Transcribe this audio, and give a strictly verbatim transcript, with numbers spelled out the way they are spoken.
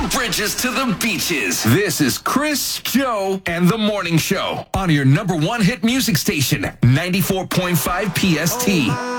From bridges to the beaches, this is Chris, Joe, and the Morning Show on your number one hit music station, ninety-four point five P S T.